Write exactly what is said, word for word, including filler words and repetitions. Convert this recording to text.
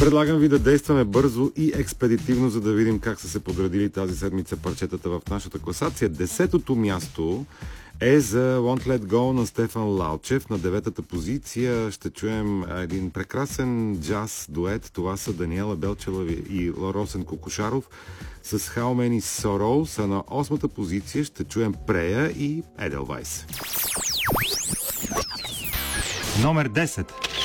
Предлагам ви да действаме бързо и експедитивно, за да видим как са се подредили тази седмица парчетата в нашата класация. Десетото място е за Won't Let Go на Стефан Лалчев. На деветата позиция ще чуем един прекрасен джаз дует. Това са Даниела Белчева и Росен Кокошаров с How Many Sorrows. А на осмата позиция ще чуем Прея и Еделвайс. Номер десет.